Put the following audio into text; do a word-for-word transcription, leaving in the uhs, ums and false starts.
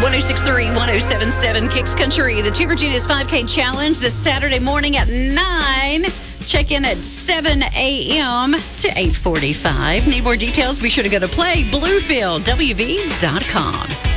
one oh six three, one oh seven seven Kicks Country, the Cheever Genius five K Challenge this Saturday morning at nine. Check in at seven a.m. to eight forty-five. Need more details? Be sure to go to play bluefield w v dot com.